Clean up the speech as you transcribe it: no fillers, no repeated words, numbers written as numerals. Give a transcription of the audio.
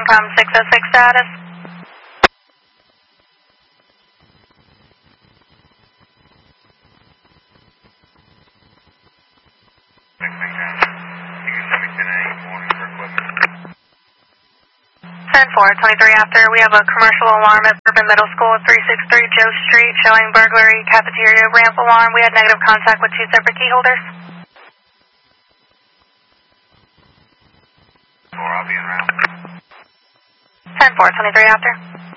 Income 606 status. Ten 4, 23 after. We have a commercial alarm at Bourbon Middle School at 363 Joe Street showing burglary cafeteria ramp alarm. We had negative contact with 2 separate key holders. I'll be around. 10 4, 23 after.